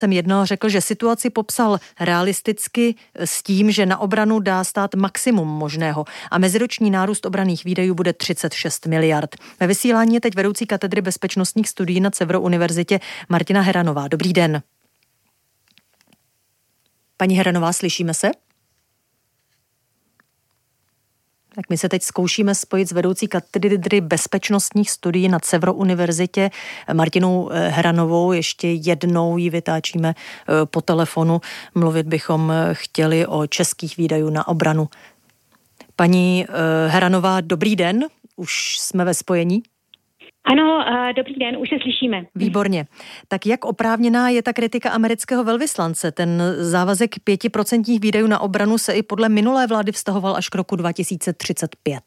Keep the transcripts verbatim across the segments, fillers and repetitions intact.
jsem jednal, řekl, že situaci popsal realisticky s tím, že na obranu dá stát maximum možného a meziroční nárůst obranných výdajů bude třicet šest miliard. Ve vysílání je teď vedoucí katedry bezpečnostních studií na Cevro univerzitě Martina Heranová. Dobrý den. Paní Heranová, slyšíme se? Tak my se teď zkoušíme spojit s vedoucí katedry bezpečnostních studií na Cevro univerzitě Martinou Heranovou. Ještě jednou ji vytáčíme po telefonu. Mluvit bychom chtěli o českých výdajů na obranu. Paní Heranová, dobrý den. Už jsme ve spojení? Ano, dobrý den, už se slyšíme. Výborně. Tak jak oprávněná je ta kritika amerického velvyslance? Ten závazek pětiprocentních výdajů na obranu se i podle minulé vlády vztahoval až k roku dva tisíce třicet pět.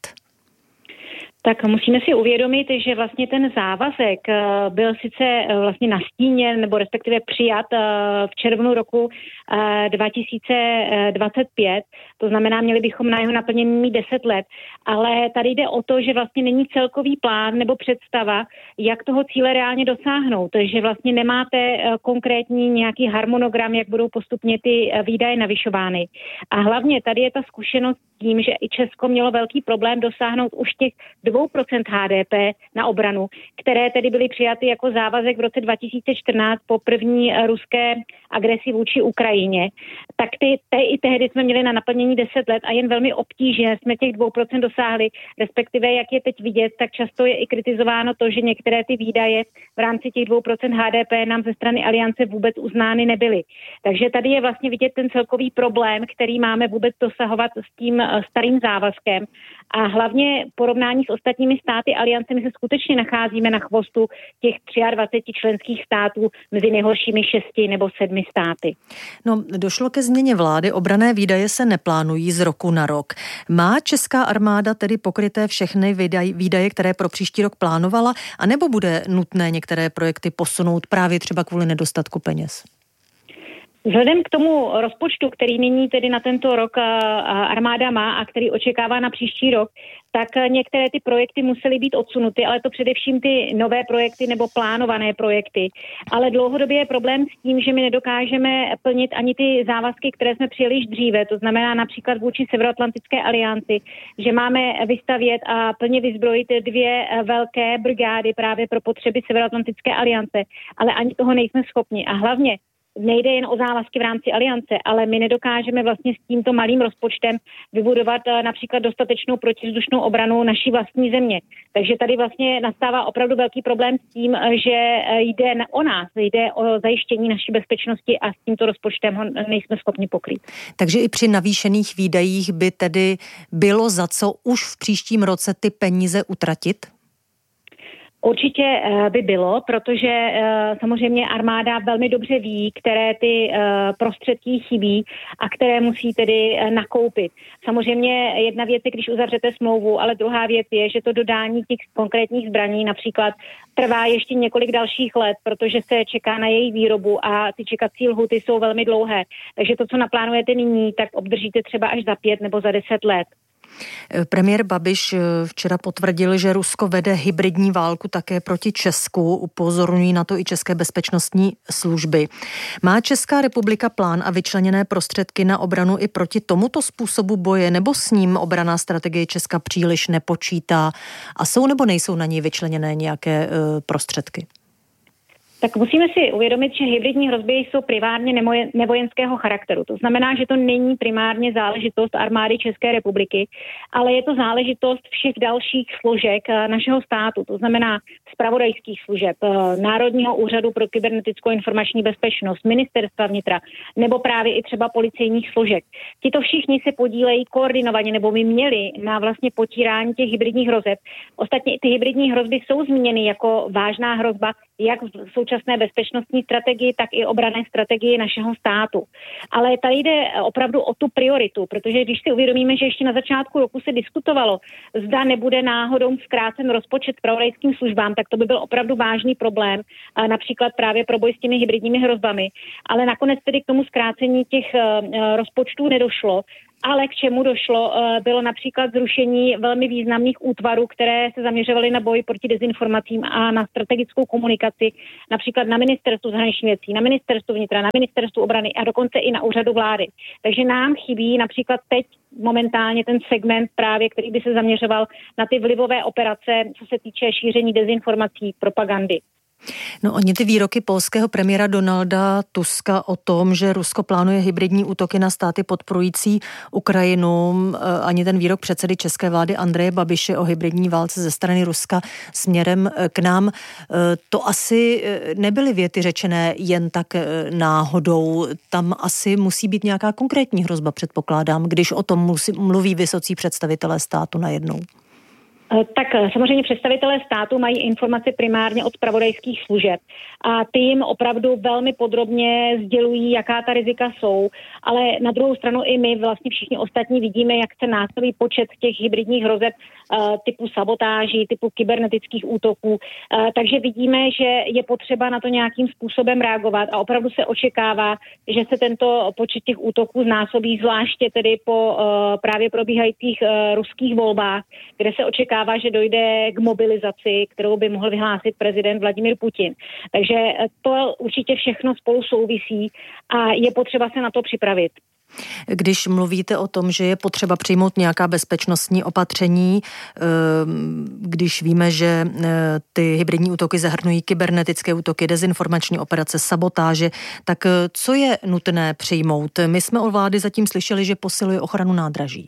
Tak musíme si uvědomit, že vlastně ten závazek byl sice vlastně nastíněn nebo respektive přijat v červnu roku dva tisíce dvacet pět, to znamená, měli bychom na jeho naplnění mít deset let, ale tady jde o to, že vlastně není celkový plán nebo představa, jak toho cíle reálně dosáhnout, že vlastně nemáte konkrétní nějaký harmonogram, jak budou postupně ty výdaje navyšovány. A hlavně tady je ta zkušenost tím, že i Česko mělo velký problém dosáhnout už těch dvou procent H D P na obranu, které tedy byly přijaty jako závazek v roce dva tisíce čtrnáct po první ruské agresi vůči Ukrajině. Tak ty, te, i tehdy jsme měli na naplnění deset let a jen velmi obtížně jsme těch dvou procent dosáhli, respektive jak je teď vidět, tak často je i kritizováno to, že některé ty výdaje v rámci těch dvou procent H D P nám ze strany Aliance vůbec uznány nebyly. Takže tady je vlastně vidět ten celkový problém, který máme vůbec dosahovat s tím starým závazkem. A hlavně porovnání s ostatními státy Aliance my se skutečně nacházíme na chvostu těch dvacet tři členských států mezi nejhoršími šesti nebo sedmi státy. No, došlo ke změně vlády, obranné výdaje se neplánují z roku na rok. Má česká armáda tedy pokryté všechny výdaje, které pro příští rok plánovala, anebo bude nutné některé projekty posunout právě třeba kvůli nedostatku peněz? Vzhledem k tomu rozpočtu, který nyní tedy na tento rok armáda má a který očekává na příští rok, tak některé ty projekty musely být odsunuty, ale to především ty nové projekty nebo plánované projekty. Ale dlouhodobě je problém s tím, že my nedokážeme plnit ani ty závazky, které jsme přijeli již dříve, to znamená například vůči Severoatlantické alianci, že máme vystavět a plně vyzbrojit dvě velké brigády právě pro potřeby Severoatlantické aliance, ale ani toho nejsme schopni. A hlavně nejde jen o závazky v rámci aliance, ale my nedokážeme vlastně s tímto malým rozpočtem vybudovat například dostatečnou protivzdušnou obranu naší vlastní země. Takže tady vlastně nastává opravdu velký problém s tím, že jde o nás, jde o zajištění naší bezpečnosti a s tímto rozpočtem ho nejsme schopni pokrýt. Takže i při navýšených výdajích by tedy bylo za co už v příštím roce ty peníze utratit? Určitě by bylo, protože samozřejmě armáda velmi dobře ví, které ty prostředky chybí a které musí tedy nakoupit. Samozřejmě jedna věc je, když uzavřete smlouvu, ale druhá věc je, že to dodání těch konkrétních zbraní například trvá ještě několik dalších let, protože se čeká na její výrobu a ty čekací lhuty jsou velmi dlouhé. Takže to, co naplánujete nyní, tak obdržíte třeba až za pět nebo za deset let. Premiér Babiš včera potvrdil, že Rusko vede hybridní válku také proti Česku. Upozorňují na to i české bezpečnostní služby. Má Česká republika plán a vyčleněné prostředky na obranu i proti tomuto způsobu boje, nebo s ním obranná strategie Česka příliš nepočítá? A jsou nebo nejsou na něj vyčleněné nějaké uh, prostředky? Tak musíme si uvědomit, že hybridní hrozby jsou primárně nevojenského charakteru. To znamená, že to není primárně záležitost armády České republiky, ale je to záležitost všech dalších složek našeho státu. To znamená zpravodajských služeb, Národního úřadu pro kybernetickou informační bezpečnost, Ministerstva vnitra nebo právě i třeba policejních složek. Tito všichni se podílejí koordinovaně nebo by měli na vlastně potírání těch hybridních hrozeb. Ostatně ty hybridní hrozby jsou zmíněny jako vážná hrozba jak v současné bezpečnostní strategii, tak i obranné strategii našeho státu. Ale tady jde opravdu o tu prioritu, protože když si uvědomíme, že ještě na začátku roku se diskutovalo, zda nebude náhodou zkrácen rozpočet zpravodajským službám, tak to by byl opravdu vážný problém, například právě pro boj s těmi hybridními hrozbami. Ale nakonec tedy k tomu zkrácení těch rozpočtů nedošlo. ale k čemu došlo, bylo například zrušení velmi významných útvarů, které se zaměřovaly na boj proti dezinformacím a na strategickou komunikaci, například na ministerstvu zahraničních věcí, na ministerstvu vnitra, na ministerstvu obrany a dokonce i na úřadu vlády. Takže nám chybí například teď momentálně ten segment právě, který by se zaměřoval na ty vlivové operace, co se týče šíření dezinformací, propagandy. No oni ty výroky polského premiéra Donalda Tuska o tom, že Rusko plánuje hybridní útoky na státy podporující Ukrajinu, ani ten výrok předsedy české vlády Andreje Babiše o hybridní válce ze strany Ruska směrem k nám, to asi nebyly věty řečené jen tak náhodou. Tam asi musí být nějaká konkrétní hrozba, předpokládám, když o tom musí, mluví vysocí představitelé státu najednou. Tak samozřejmě představitelé státu mají informace primárně od zpravodajských služeb a ty jim opravdu velmi podrobně sdělují, jaká ta rizika jsou, ale na druhou stranu i my vlastně všichni ostatní vidíme, jak se násobí počet těch hybridních hrozeb typu sabotáží, typu kybernetických útoků, takže vidíme, že je potřeba na to nějakým způsobem reagovat a opravdu se očekává, že se tento počet těch útoků znásobí, zvláště tedy po právě probíhajících ruských volbách, kde se očekává, že dojde k mobilizaci, kterou by mohl vyhlásit prezident Vladimír Putin. Takže to určitě všechno spolu souvisí a je potřeba se na to připravit. Když mluvíte o tom, že je potřeba přijmout nějaká bezpečnostní opatření, když víme, že ty hybridní útoky zahrnují kybernetické útoky, dezinformační operace, sabotáže, tak co je nutné přijmout? My jsme od vlády zatím slyšeli, že posiluje ochranu nádraží.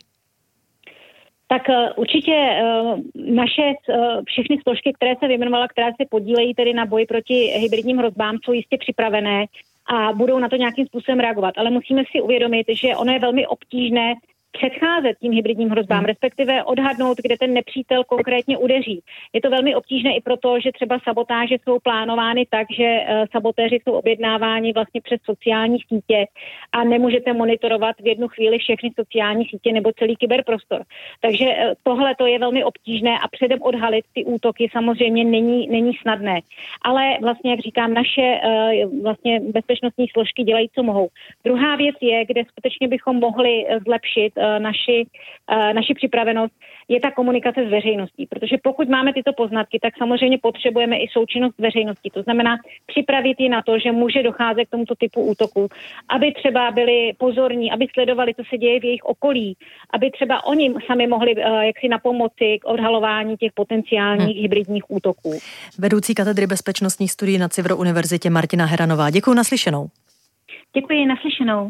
Tak určitě naše všechny složky, které se vyjmenovala, které se podílejí tedy na boji proti hybridním hrozbám, jsou jistě připravené a budou na to nějakým způsobem reagovat. Ale musíme si uvědomit, že ono je velmi obtížné předcházet tím hybridním hrozbám, respektive odhadnout, kde ten nepřítel konkrétně udeří. Je to velmi obtížné i proto, že třeba sabotáže jsou plánovány tak, že sabotéři jsou objednáváni vlastně přes sociální sítě a nemůžete monitorovat v jednu chvíli všechny sociální sítě nebo celý kyberprostor. Takže tohle to je velmi obtížné a předem odhalit ty útoky samozřejmě není, není snadné. Ale vlastně, jak říkám, naše vlastně bezpečnostní složky dělají, co mohou. Druhá věc je, kde skutečně bychom mohli zlepšit naši, naši připravenost, je ta komunikace s veřejností. Protože pokud máme tyto poznatky, tak samozřejmě potřebujeme i součinnost veřejnosti. To znamená připravit ji na to, že může docházet k tomuto typu útoku, aby třeba byli pozorní, aby sledovali, co se děje v jejich okolí, aby třeba oni sami mohli jaksi napomoci k odhalování těch potenciálních hmm. hybridních útoků. Vedoucí katedry bezpečnostních studií na Civro univerzitě Martina Heranová. Děkuji, naslyšenou. Děkuji, naslyšenou.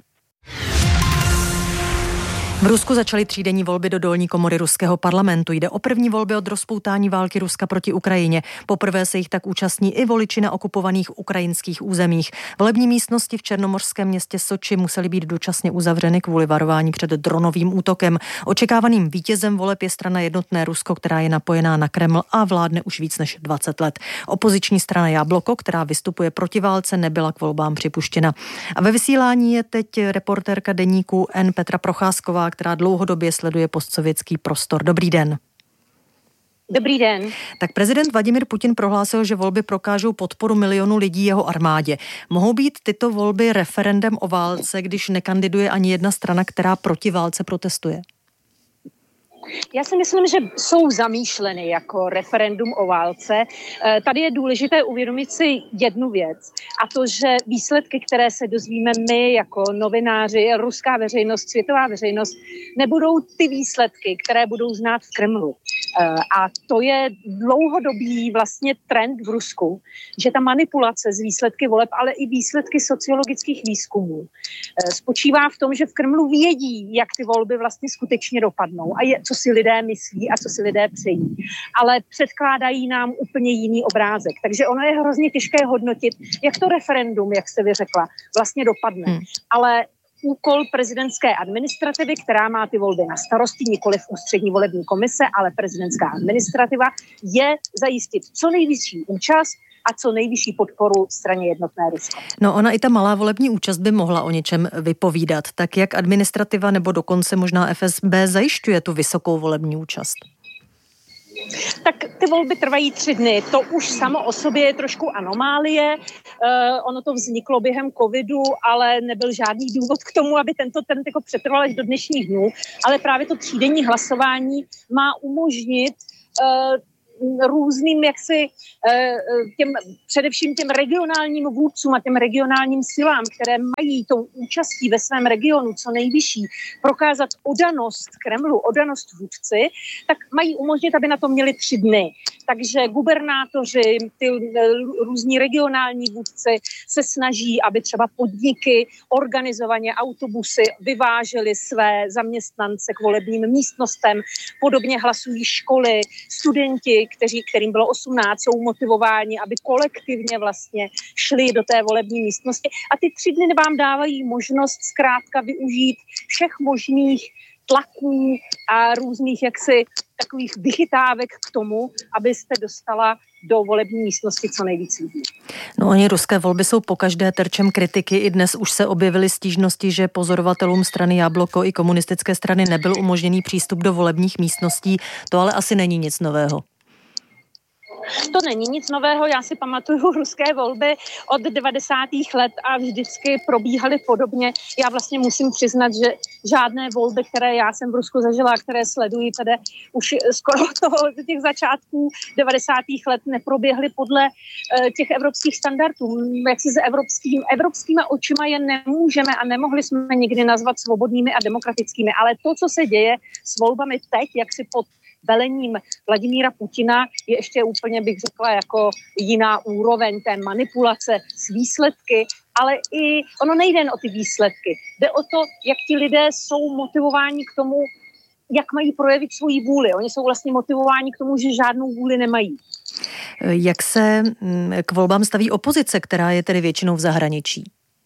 V Rusku začaly třídenní volby do dolní komory ruského parlamentu. Jde o první volby od rozpoutání války Ruska proti Ukrajině. Poprvé se jich tak účastní i voliči na okupovaných ukrajinských územích. Volební místnosti v černomořském městě Soči musely být dočasně uzavřeny kvůli varování před dronovým útokem. Očekávaným vítězem voleb je strana Jednotné Rusko, která je napojená na Kreml a vládne už víc než dvacet let. Opoziční strana Jabloko, která vystupuje proti válce, nebyla k volbám připuštěna. A ve vysílání je teď reportérka deníku N Petra Procházková, která dlouhodobě sleduje postsovětský prostor. Dobrý den. Dobrý den. Tak prezident Vladimír Putin prohlásil, že volby prokážou podporu milionu lidí jeho armádě. Mohou být tyto volby referendem o válce, když nekandiduje ani jedna strana, která proti válce protestuje? Já si myslím, že jsou zamýšleny jako referendum o válce. Tady je důležité uvědomit si jednu věc, a to, že výsledky, které se dozvíme my jako novináři, ruská veřejnost, světová veřejnost, nebudou ty výsledky, které budou znát v Kremlu. A to je dlouhodobý vlastně trend v Rusku, že ta manipulace z výsledky voleb, ale i výsledky sociologických výzkumů spočívá v tom, že v Kremlu vědí, jak ty volby vlastně skutečně dopadnou a je, co si lidé myslí a co si lidé přejí. Ale předkládají nám úplně jiný obrázek. Takže ono je hrozně těžké hodnotit, jak to referendum, jak jste vy řekla, vlastně dopadne. Hmm. Ale úkol prezidentské administrativy, která má ty volby na starosti, nikoli v ústřední volební komise, ale prezidentská administrativa, je zajistit co nejvyšší účast a co nejvyšší podporu straně Jednotné Rusko. No ona i ta malá volební účast by mohla o něčem vypovídat. Tak jak administrativa nebo dokonce možná F S B zajišťuje tu vysokou volební účast? Tak ty volby trvají tři dny. To už samo o sobě je trošku anomálie. Uh, ono to vzniklo během covidu, ale nebyl žádný důvod k tomu, aby tento trend jako přetrval až do dnešních dnů. Ale právě to třídenní hlasování má umožnit uh, různým jaksi těm, především těm regionálním vůdcům a těm regionálním silám, které mají tou účastí ve svém regionu co nejvyšší, prokázat odanost Kremlu, odanost vůdci, tak mají umožnit, aby na to měli tři dny. Takže gubernátoři, ty různí regionální vůdci se snaží, aby třeba podniky organizovaně autobusy vyvážely své zaměstnance k volebním místnostem. Podobně hlasují školy, studenti, kteří, kterým bylo osmnáct, jsou motivováni, aby kolektivně vlastně šli do té volební místnosti. A ty tři dny vám dávají možnost zkrátka využít všech možných tlaků a různých jaksi takových vychytávek k tomu, abyste dostala do volební místnosti co nejvíc lidí. No oni ruské volby jsou pokaždé terčem kritiky. I dnes už se objevily stížnosti, že pozorovatelům strany Jabloko i komunistické strany nebyl umožněný přístup do volebních místností. To ale asi není nic nového. To není nic nového, já si pamatuju ruské volby od devadesátých let a vždycky probíhaly podobně. Já vlastně musím přiznat, že žádné volby, které já jsem v Rusku zažila, které sleduji tady už skoro toho, těch začátků devadesátých let neproběhly podle uh, těch evropských standardů. Jak si s evropským, evropskýma očima je nemůžeme a nemohli jsme nikdy nazvat svobodnými a demokratickými. Ale to, co se děje s volbami teď, jak si pod velením Vladimíra Putina, je ještě úplně, bych řekla, jako jiná úroveň té manipulace s výsledky, ale i ono nejde jen o ty výsledky. Jde o to, jak ti lidé jsou motivováni k tomu, jak mají projevit svoji vůli. Oni jsou vlastně motivováni k tomu, že žádnou vůli nemají. Jak se k volbám staví opozice, která je tedy většinou v zahraničí?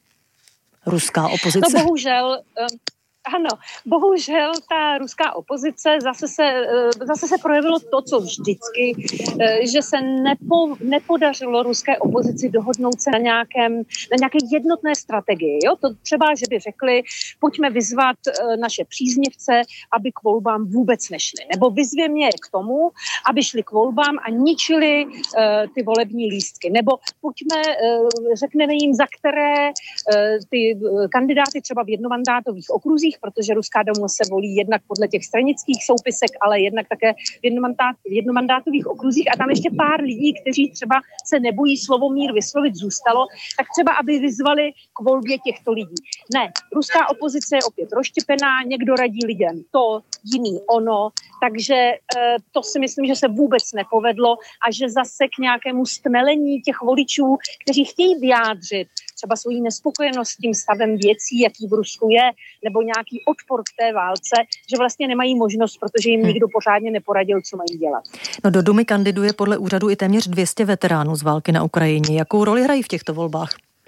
Ruská opozice? No bohužel... Ano, bohužel ta ruská opozice zase se, zase se projevilo to, co vždycky, že se nepo, nepodařilo ruské opozici dohodnout se na, nějakém, na nějaké jednotné strategii. Jo? To třeba, že by řekli, pojďme vyzvat naše příznivce, aby k volbám vůbec nešli. Nebo vyzvěme je k tomu, aby šli k volbám a ničili uh, ty volební lístky. Nebo pojďme, uh, řekneme jim, za které uh, ty kandidáty třeba v jednomandátových okruzích, protože Ruská Duma se volí jednak podle těch stranických soupisek, ale jednak také v, jednomandát, v jednomandátových okruzích a tam ještě pár lidí, kteří třeba se nebojí slovo mír vyslovit, zůstalo, tak třeba, aby vyzvali k volbě těchto lidí. Ne, ruská opozice je opět rozštěpená, někdo radí lidem to, jiný ono, takže to si myslím, že se vůbec nepovedlo a že zase k nějakému stmelení těch voličů, kteří chtějí vyjádřit třeba svoji nespokojenost s tím stavem věcí, jaký v Rusku je, nebo nějaký odpor k té válce, že vlastně nemají možnost, protože jim nikdo pořádně neporadil, co mají dělat. No do Dumy kandiduje podle úřadu i téměř dvě stě veteránů z války na Ukrajině. Jakou roli hrají v těchto volbách?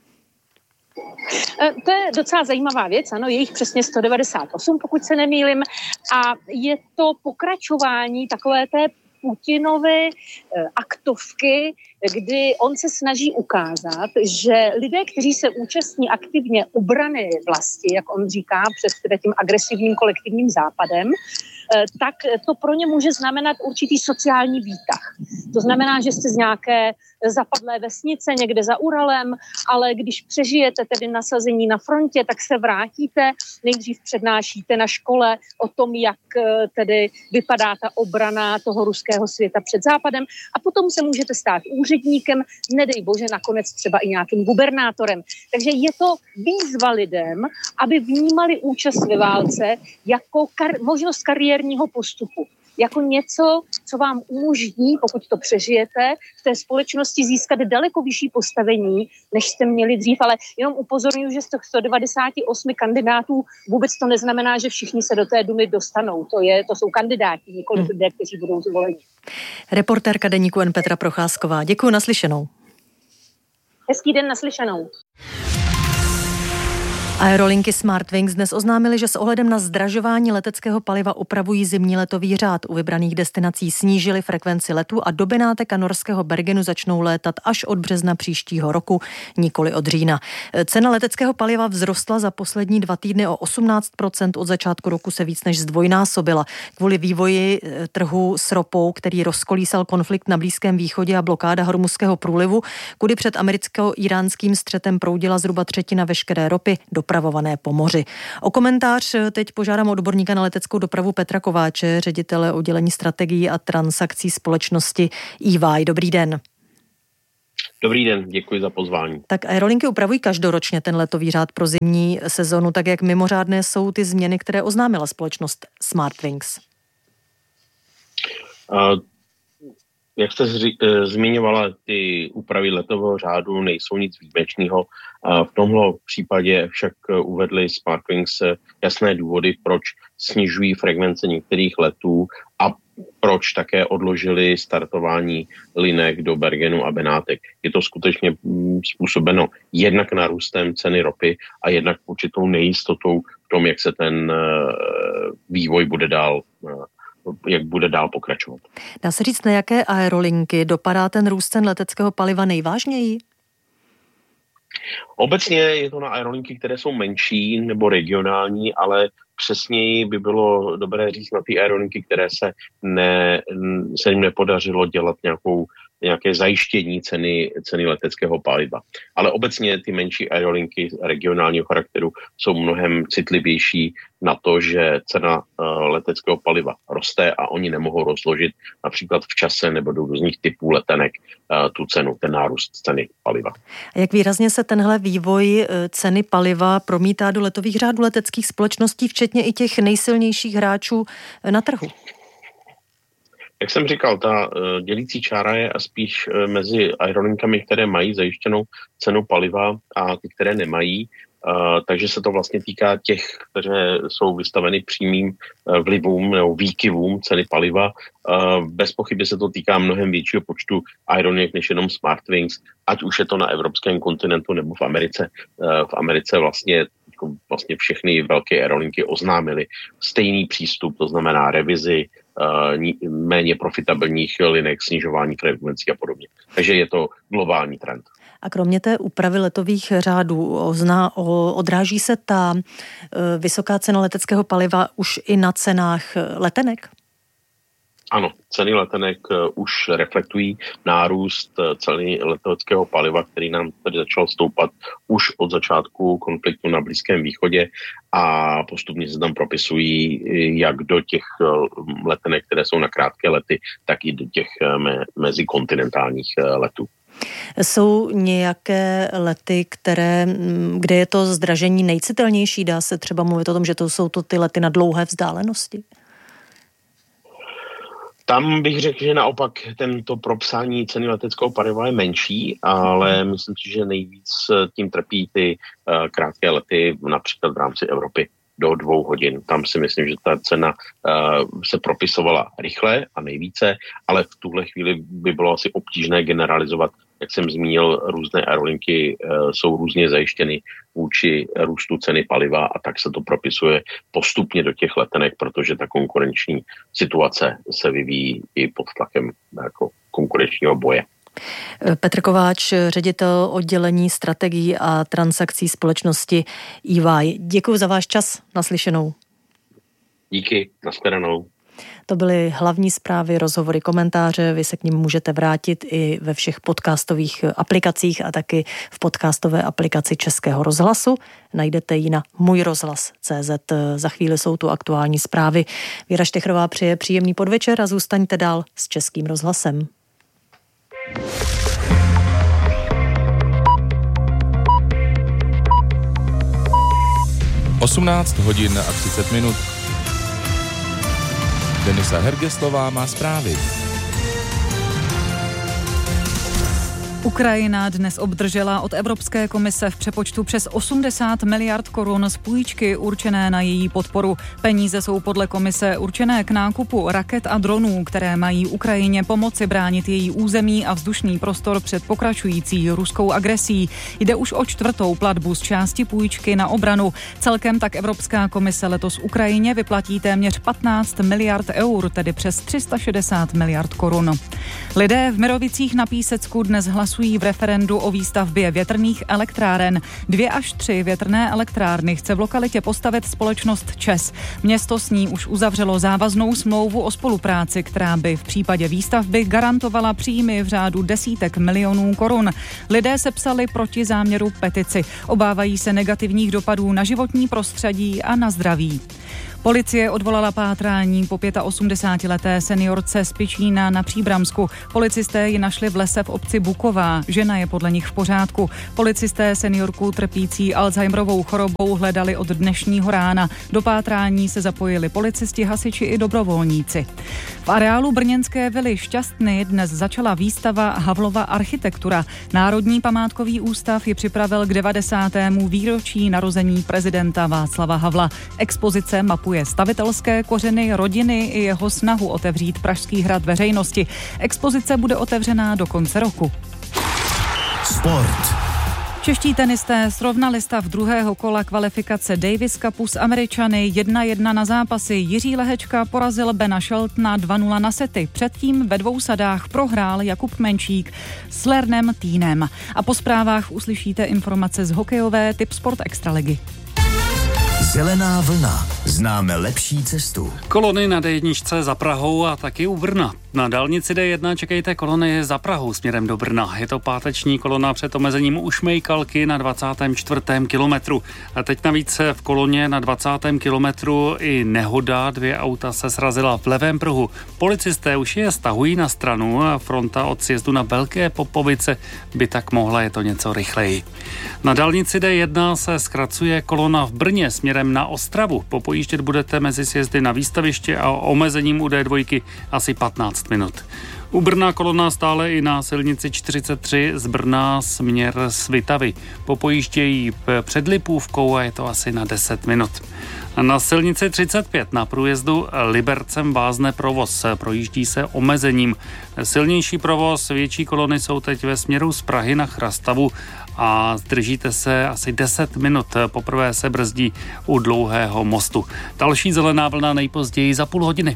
To je docela zajímavá věc, ano, je jich přesně sto devadesát osm, pokud se nemýlim, a je to pokračování takové té Putinovy aktovky, kdy on se snaží ukázat, že lidé, kteří se účastní aktivně obrany vlasti, jak on říká, před tím agresivním kolektivním západem, tak to pro ně může znamenat určitý sociální výtah. To znamená, že jste z nějaké zapadlé vesnice někde za Uralem, ale když přežijete tedy nasazení na frontě, tak se vrátíte, nejdřív přednášíte na škole o tom, jak tedy vypadá ta obrana toho ruského světa před západem a potom se můžete stát úředníkem, nedej bože nakonec třeba i nějakým gubernátorem. Takže je to výzva lidem, aby vnímali účast ve válce jako kar- možnost kariérního postupu. Jako něco, co vám umožní, pokud to přežijete, v té společnosti získat daleko vyšší postavení, než jste měli dřív, ale jenom upozorňuji, že z těch sto devadesát osm kandidátů vůbec to neznamená, že všichni se do té Dumy dostanou. To, je, to jsou kandidáti, nikoliv lidé, kteří budou zvoleni. Reportérka deníku N Petra Procházková. Děkuji, naslyšenou. Hezký den, naslyšenou. Aerolinky Smartwings dnes oznámily, že s ohledem na zdražování leteckého paliva upravují zimní letový řád. U vybraných destinací snížili frekvenci letů a do Benátek a norského Bergenu začnou létat až od března příštího roku, nikoli od října. Cena leteckého paliva vzrostla za poslední dva týdny o osmnáct procent, od začátku roku se víc než zdvojnásobila. Kvůli vývoji trhu s ropou, který rozkolísal konflikt na Blízkém východě a blokáda Hormuzského průlivu, kudy před americko-iránským střetem proudila zhruba třetina veškeré ropy dopravované po moři. O komentář teď požádám odborníka na leteckou dopravu Petra Kováče, ředitele oddělení strategií a transakcí společnosti E Y. Dobrý den. Dobrý den, děkuji za pozvání. Tak aerolinky upravují každoročně ten letový řád pro zimní sezonu, tak jak mimořádné jsou ty změny, které oznámila společnost Smartwings? Uh, Jak jste zři, e, zmiňovala, ty úpravy letového řádu nejsou nic výjimečného. V tomhle případě však uvedli Smartwings jasné důvody, proč snižují frekvence některých letů a proč také odložili startování linek do Bergenu a Benátek. Je to skutečně způsobeno jednak nárůstem ceny ropy a jednak určitou nejistotou v tom, jak se ten e, vývoj bude dál jak bude dál pokračovat. Dá se říct, na jaké aerolinky dopadá ten růst cen leteckého paliva nejvážněji? Obecně je to na aerolinky, které jsou menší nebo regionální, ale přesněji by bylo dobré říct na ty aerolinky, které se, ne, se jim nepodařilo dělat nějakou nějaké zajištění ceny, ceny leteckého paliva. Ale obecně ty menší aerolinky regionálního charakteru jsou mnohem citlivější na to, že cena uh, leteckého paliva roste a oni nemohou rozložit například v čase nebo do různých typů letenek uh, tu cenu, ten nárůst ceny paliva. A jak výrazně se tenhle vývoj ceny paliva promítá do letových řádů leteckých společností, včetně i těch nejsilnějších hráčů na trhu? Jak jsem říkal, ta uh, dělící čára je spíš uh, mezi aerolinkami, které mají zajištěnou cenu paliva a ty, které nemají. Uh, takže se to vlastně týká těch, které jsou vystaveny přímým uh, vlivům nebo výkyvům ceny paliva. Uh, bez pochyby se to týká mnohem většího počtu aerolinek než jenom Smartwings, ať už je to na evropském kontinentu nebo v Americe. Uh, v Americe vlastně vlastně všechny velké aerolinky oznámily stejný přístup, to znamená revizi uh, méně profitabilních linek, snižování frekvencí a podobně. Takže je to globální trend. A kromě té úpravy letových řádů ozná, o, odráží se ta uh, vysoká cena leteckého paliva už i na cenách letenek? Ano, ceny letenek už reflektují nárůst ceny leteckého paliva, který nám tady začal stoupat už od začátku konfliktu na Blízkém východě a postupně se tam propisují jak do těch letenek, které jsou na krátké lety, tak i do těch me- mezikontinentálních letů. Jsou nějaké lety, které, kde je to zdražení nejcitelnější? Dá se třeba mluvit o tom, že to jsou to ty lety na dlouhé vzdálenosti? Tam bych řekl, že naopak tento propsání ceny leteckého paliva je menší, ale myslím si, že nejvíc tím trpí ty uh, krátké lety, například v rámci Evropy do dvou hodin. Tam si myslím, že ta cena uh, se propisovala rychle a nejvíce, ale v tuhle chvíli by bylo asi obtížné generalizovat. Jak jsem zmínil, různé aerolinky uh, jsou různě zajištěny vůči růstu ceny paliva a tak se to propisuje postupně do těch letenek, protože ta konkurenční situace se vyvíjí i pod tlakem jako konkurenčního boje. Petr Kováč, ředitel oddělení strategií a transakcí společnosti E Y. Děkuji za váš čas, naslyšenou. Díky, nashledanou. To byly hlavní zprávy, rozhovory, komentáře. Vy se k nim můžete vrátit i ve všech podcastových aplikacích a taky v podcastové aplikaci Českého rozhlasu. Najdete ji na můj rozhlas tečka cé zet. Za chvíli jsou tu aktuální zprávy. Věra Štechrová přeje příjemný podvečer a zůstaňte dál s Českým rozhlasem. osmnáct hodin a třicet minut. Denisa Hergeslová má zprávy. Ukrajina dnes obdržela od Evropské komise v přepočtu přes osmdesát miliard korun z půjčky určené na její podporu. Peníze jsou podle komise určené k nákupu raket a dronů, které mají Ukrajině pomoci bránit její území a vzdušný prostor před pokračující ruskou agresí. Jde už o čtvrtou platbu z části půjčky na obranu. Celkem tak Evropská komise letos Ukrajině vyplatí téměř patnáct miliard eur, tedy přes tři sta šedesát miliard korun. Lidé v Mirovicích na Písecku dnes hlasují v referendu o výstavbě větrných elektráren. Dvě až tři větrné elektrárny chce v lokalitě postavit společnost ČEZ. Město s ní už uzavřelo závaznou smlouvu o spolupráci, která by v případě výstavby garantovala příjmy v řádu desítek milionů korun. Lidé sepsali proti záměru petici. Obávají se negativních dopadů na životní prostředí a na zdraví. Policie odvolala pátrání po osmdesátileté seniorce z Pičína na Příbramsku. Policisté ji našli v lese v obci Buková. Žena je podle nich v pořádku. Policisté seniorku trpící Alzheimerovou chorobou hledali od dnešního rána. Do pátrání se zapojili policisti, hasiči i dobrovolníci. V areálu brněnské vily Šťastny dnes začala výstava Havlova architektura. Národní památkový ústav ji připravil k devadesátému výročí narození prezidenta Václava Havla. Expozice mapuje stavitelské kořeny rodiny i jeho snahu otevřít Pražský hrad veřejnosti. Expozice bude otevřená do konce roku. Sport. Čeští tenisté srovnali stav druhého kola kvalifikace Davis Cupu s Američany jedna jedna na zápasy. Jiří Lehečka porazil Bena Sheltona dva nula na sety. Předtím ve dvou sadách prohrál Jakub Menčík s Lernem Týnem. A po zprávách uslyšíte informace z hokejové Tipsport Extraligy. Zelená vlna. Známe lepší cestu. Kolony na dé jedna za Prahou a taky u Brna. Na dálnici dé jedna čekejte kolony za Prahou směrem do Brna. Je to páteční kolona před omezením u Šmejkalky na dvacátém čtvrtém kilometru. A teď navíc v koloně na dvacátém kilometru i nehoda. Dvě auta se srazila v levém pruhu. Policisté už je stahují na stranu a fronta od sjezdu na Velké Popovice by tak mohla, je to něco rychleji. Na dálnici dé jedna se zkracuje kolona v Brně směrem na Ostravu. Popojíždět budete mezi sjezdy na Výstaviště a omezením u dé dva asi patnáct minut. U Brna kolona stále i na silnici čtyřicet tři z Brna směr Svitavy. Popojíždějí před Lipůvkou a je to asi na deset minut. Na silnici třicet pět na průjezdu Libercem vázne provoz. Projíždí se omezením. Silnější provoz, větší kolony jsou teď ve směru z Prahy na Chrastavu a zdržíte se asi deset minut. Poprvé se brzdí u Dlouhého mostu. Další zelená vlna nejpozději za půl hodiny.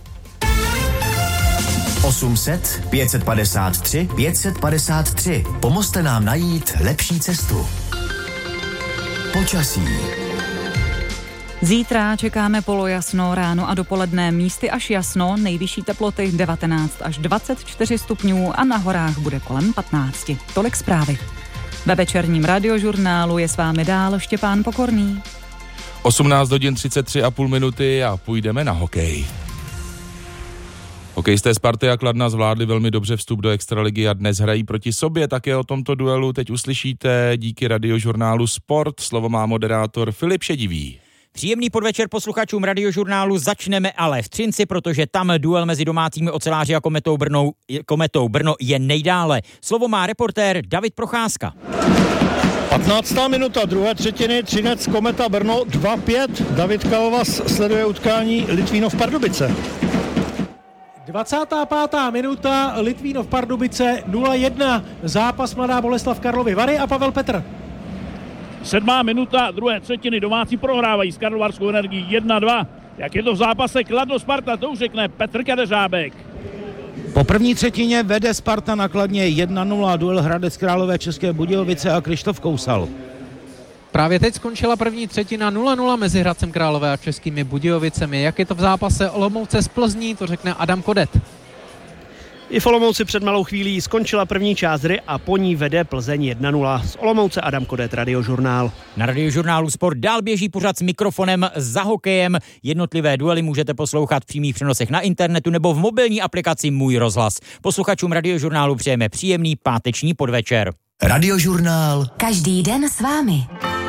osm set pět set padesát tři pět set padesát tři. Pomozte nám najít lepší cestu. Počasí. Zítra čekáme polojasno, ráno a dopoledne místy až jasno, nejvyšší teploty devatenáct až dvacet čtyři stupňů a na horách bude kolem patnáct. Tolik zprávy. Ve večerním radiožurnálu je s vámi dál Štěpán Pokorný. osmnáct hodin třicet tři a půl minuty a půjdeme na hokej. Hokejisté Sparty a Kladna zvládli velmi dobře vstup do extraligy a dnes hrají proti sobě. Také o tomto duelu teď uslyšíte díky radiožurnálu Sport. Slovo má moderátor Filip Šedivý. Příjemný podvečer posluchačům radiožurnálu, začneme ale v Třinci, protože tam duel mezi domácími oceláři a Kometou Brno, Kometou Brno je nejdále. Slovo má reportér David Procházka. patnáctá minuta druhé třetiny, Třinec Kometa Brno dva pět. David Kalvas sleduje utkání Litvínov Pardubice. dvacátá pátá minuta, Litvínov Pardubice nula jedna. Zápas Mladá Boleslav Karlovy Vary a Pavel Petr. Sedmá minuta druhé třetiny, domácí prohrávají s Karlovarskou Energií jedna dva. Jak je to v zápase Kladno Sparta, to už řekne Petr Kadeřábek. Po první třetině vede Sparta na Kladně jedna nula, duel Hradec Králové České Budějovice a Krištof Kousal. Právě teď skončila první třetina nula nula mezi Hradcem Králové a Českými Budějovicemi. Jak je to v zápase Olomouce z Plzní, to řekne Adam Kodet. I v Olomouci před malou chvílí skončila první část hry a po ní vede Plzeň jedna nula. Z Olomouce Adam Kodet, Radiožurnál. Na Radiožurnálu Sport dál běží pořad s mikrofonem za hokejem. Jednotlivé duely můžete poslouchat v přímých přenosech na internetu nebo v mobilní aplikaci Můj rozhlas. Posluchačům Radiožurnálu přejeme příjemný páteční podvečer. Radiožurnál. Každý den s vámi.